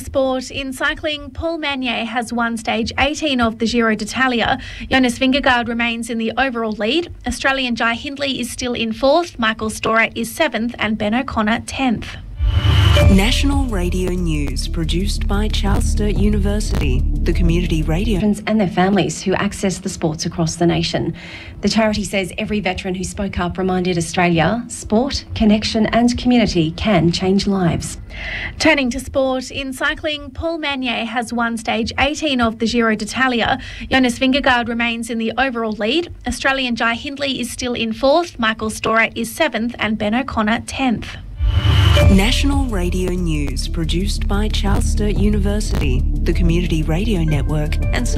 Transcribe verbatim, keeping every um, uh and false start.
sport, in cycling, Paul Magnier has won stage eighteen of the Giro d'Italia. Jonas Vingegaard remains in the overall lead. Australian Jai Hindley is still in fourth, Michael Storer is seventh and Ben O'Connor tenth. National Radio News, produced by Charles Sturt University, the community radio. And their families who access the sports across the nation. The charity says every veteran who spoke up reminded Australia sport, connection and community can change lives. Turning to sport, in cycling, Paul Magnier has won stage eighteen of the Giro d'Italia. Jonas Vingegaard remains in the overall lead. Australian Jai Hindley is still in fourth, Michael Storer is seventh and Ben O'Connor tenth. National Radio News, produced by Charles Sturt University, the community radio network, and